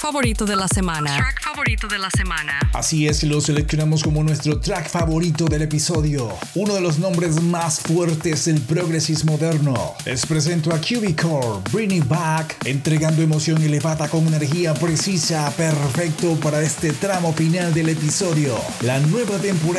favorito de la semana. Así es, lo seleccionamos como nuestro track favorito del episodio. Uno de los nombres más fuertes del progressive moderno. Les presento a Cubicore, Bring It Back, entregando emoción elevada con energía precisa, perfecto para este tramo final del episodio. La nueva temporada